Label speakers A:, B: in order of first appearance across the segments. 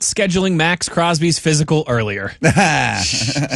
A: scheduling Max Crosby's physical earlier.
B: I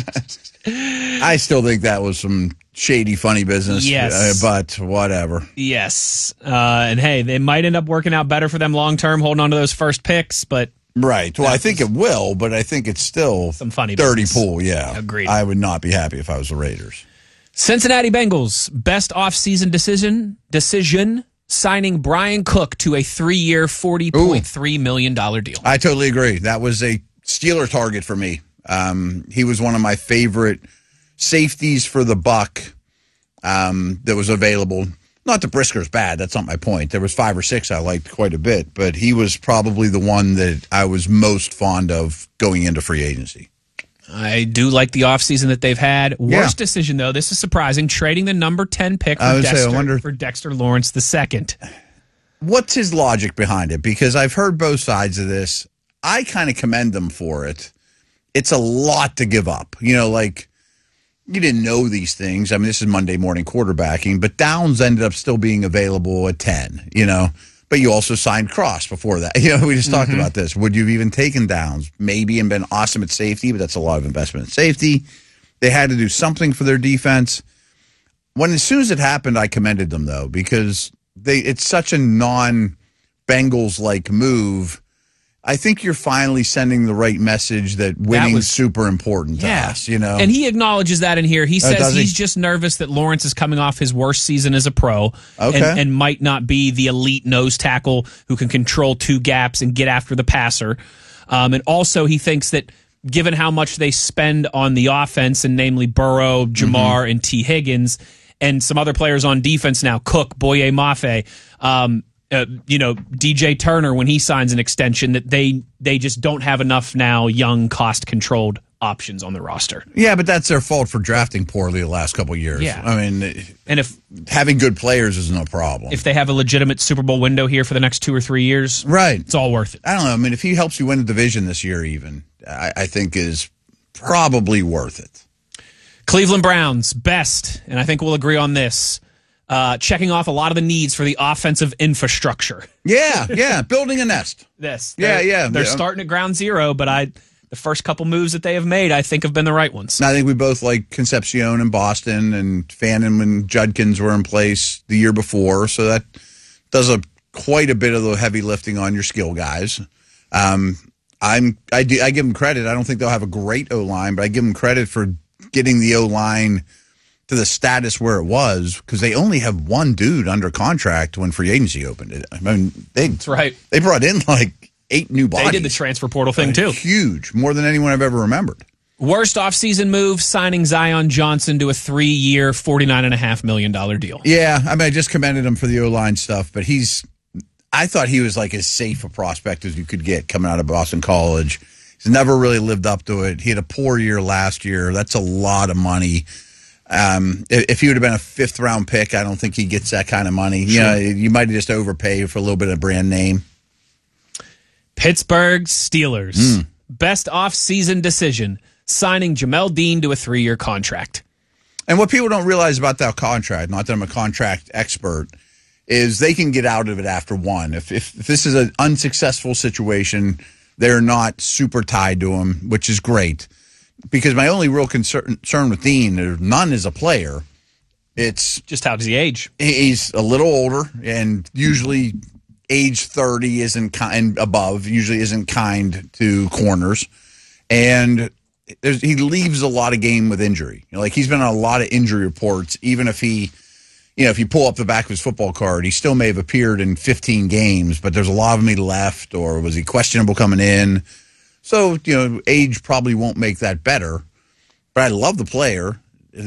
B: still think that was some shady, funny business.
A: Yes.
B: But whatever.
A: Yes. And hey, they might end up working out better for them long term, holding on to those first picks, but.
B: Right. Well, I think it will, but I think it's still
A: some funny
B: dirty
A: business.
B: pool, yeah.
A: Agreed.
B: I would not be happy if I was the Raiders.
A: Cincinnati Bengals, best offseason decision, signing Brian Cook to a 3-year, $40.3 million deal.
B: I totally agree. That was a Steeler target for me. He was one of my favorite safeties for the buck that was available. Not that Brisker's bad. That's not my point. There was 5 or 6 I liked quite a bit, but he was probably the one that I was most fond of going into free agency.
A: I do like the offseason that they've had. Worst decision, though, this is surprising, trading the number 10 pick for Dexter Lawrence II.
B: What's his logic behind it? Because I've heard both sides of this. I kind of commend them for it. It's a lot to give up. You know, like, you didn't know these things. I mean, this is Monday morning quarterbacking, but Downs ended up still being available at 10, you know. But you also signed Cross before that. You know, we just talked about this. Would you have even taken Downs? Maybe, and been awesome at safety, but that's a lot of investment in safety. They had to do something for their defense. As soon as it happened, I commended them, though, because it's such a non-Bengals-like move. I think you're finally sending the right message that winning's super important to us, you know.
A: And he acknowledges that in here. He says he's just nervous that Lawrence is coming off his worst season as a pro and might not be the elite nose tackle who can control 2 gaps and get after the passer. And also he thinks that given how much they spend on the offense, and namely Burrow, Jamar, and T. Higgins, and some other players on defense now, Cook, Boye Mafe, DJ Turner, when he signs an extension, that they just don't have enough now young, cost-controlled options on the roster.
B: Yeah, but that's their fault for drafting poorly the last couple of years.
A: Yeah.
B: I mean,
A: and if
B: having good players is no problem.
A: If they have a legitimate Super Bowl window here for the next 2 or 3 years,
B: right,
A: it's all worth it.
B: I don't know. I mean, if he helps you win the division this year even, I think is probably worth it.
A: Cleveland Browns, best, and I think we'll agree on this, checking off a lot of the needs for the offensive infrastructure.
B: Yeah, building a nest.
A: They're starting at ground zero, but the first couple moves that they have made, I think, have been the right ones.
B: I think we both like Concepcion in Boston, and Fannin when Judkins were in place the year before, so that does quite a bit of the heavy lifting on your skill guys. I give them credit. I don't think they'll have a great O-line, but I give them credit for getting the O-line to the status where it was, because they only have one dude under contract when free agency opened. I mean, that's
A: right.
B: They brought in like 8 new bodies.
A: They did the transfer portal thing too.
B: Huge, more than anyone I've ever remembered.
A: Worst offseason move, signing Zion Johnson to a 3-year, $49.5 million deal.
B: Yeah, I mean, I just commended him for the O-line stuff, but I thought he was like as safe a prospect as you could get coming out of Boston College. He's never really lived up to it. He had a poor year last year. That's a lot of money. If he would have been a 5th-round pick, I don't think he gets that kind of money. Sure. You know, you might just overpay for a little bit of brand name.
A: Pittsburgh Steelers. Best off-season decision, signing Jamel Dean to a 3-year contract.
B: And what people don't realize about that contract, not that I'm a contract expert, is they can get out of it after one. If this is an unsuccessful situation, they're not super tied to him, which is great. Because my only real concern with Dean, or none as a player, it's
A: just how does he age?
B: He's a little older, and usually age 30 and above usually isn't kind to corners, and he leaves a lot of game with injury. You know, like he's been on a lot of injury reports. Even if if you pull up the back of his football card, he still may have appeared in 15 games, but there's a lot of them he left, or was he questionable coming in? So, age probably won't make that better, but I love the player.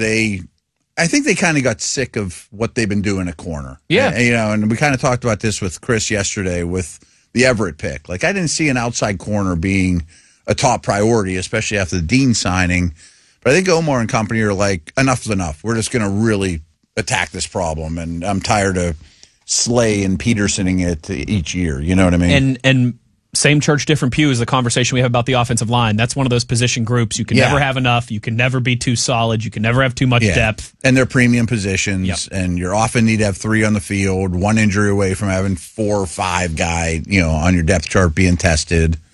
B: I think they kind of got sick of what they've been doing at corner.
A: Yeah.
B: And we kind of talked about this with Chris yesterday with the Everett pick. Like, I didn't see an outside corner being a top priority, especially after the Dean signing. But I think Omar and company are like, enough is enough. We're just going to really attack this problem, and I'm tired of Slay and Petersoning it each year. You know what I mean?
A: And same church, different pew is the conversation we have about the offensive line. That's one of those position groups. You can never have enough. You can never be too solid. You can never have too much depth.
B: And they're premium positions, and you often need to have 3 on the field, 1 injury away from having 4 or 5 guy, on your depth chart being tested.